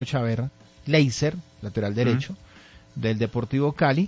Chaverra, Leiser, lateral derecho, del Deportivo Cali,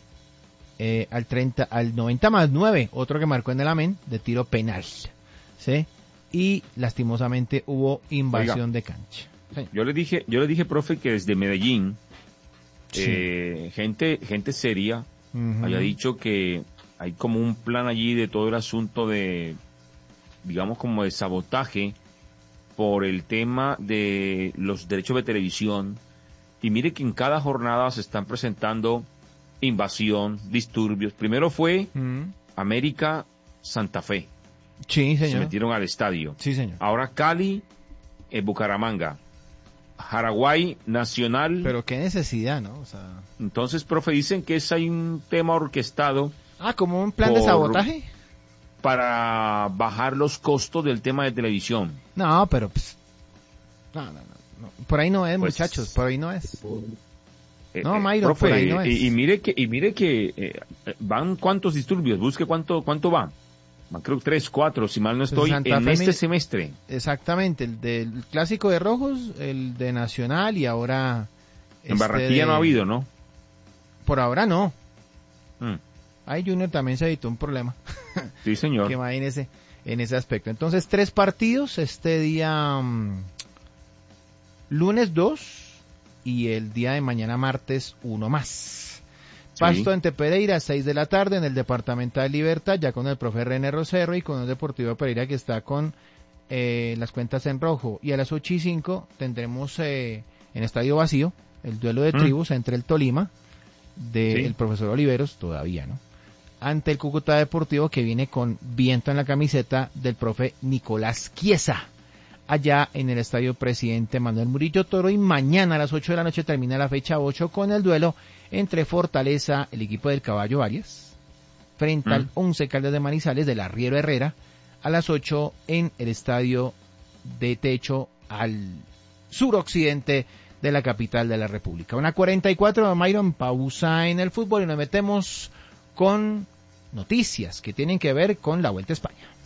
al 90 más 9, otro que marcó en el amén, de tiro penal, ¿sí? Y lastimosamente hubo invasión de cancha. Sí. Yo le dije, profe, que desde Medellín, Sí. gente seria, había dicho que hay como un plan allí de todo el asunto de, digamos, como de sabotaje por el tema de los derechos de televisión. Y mire que en cada jornada se están presentando invasión, disturbios. Primero fue América Santa Fe. Sí, señor. Se metieron al estadio. Sí, señor. Ahora Cali, Bucaramanga. Jaraguay, Nacional. Pero qué necesidad, ¿no? O sea... Entonces, profe, dicen que hay un tema orquestado. ¿Como un plan de sabotaje? Para bajar los costos del tema de televisión. No, pero pues... No. Por ahí no es, pues, muchachos, por ahí no es. No, Mayro, profe, por ahí no es. Y mire que van cuántos disturbios, busque cuánto va. Creo 3, 4, si mal no estoy, en este semestre. Exactamente, el del Clásico de Rojos, el de Nacional y ahora... En Barranquilla no ha habido, ¿no? Por ahora no. Ahí Junior también se evitó un problema. Sí, señor. Que imagínese en ese aspecto. Entonces, 3 partidos este día lunes 2 y el día de mañana martes 1 más. Pasto ante Pereira, 6 de la tarde en el Departamental Libertad, ya con el profe René Rosero y con el Deportivo Pereira que está con las cuentas en rojo. Y a las 8:05 tendremos en estadio vacío el duelo de tribus entre el Tolima del profesor Oliveros, todavía, ¿no? Ante el Cúcuta Deportivo, que viene con viento en la camiseta del profe Nicolás Chiesa, allá en el Estadio Presidente Manuel Murillo Toro. Y mañana a las 8 de la noche termina la fecha 8 con el duelo entre Fortaleza, el equipo del Caballo Arias, frente al 11 Caldas de Manizales del Arriero Herrera, a las 8 en el Estadio de Techo al suroccidente de la capital de la República. 1:44, Myron, pausa en el fútbol y nos metemos con noticias que tienen que ver con la Vuelta a España.